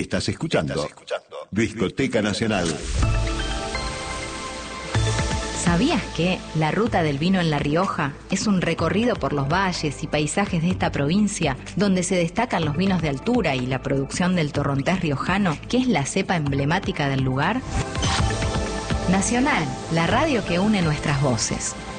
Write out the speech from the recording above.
Estás escuchando Discoteca Nacional. ¿Sabías que la Ruta del Vino en La Rioja es un recorrido por los valles y paisajes de esta provincia donde se destacan los vinos de altura y la producción del torrontés riojano, que es la cepa emblemática del lugar? Nacional, la radio que une nuestras voces.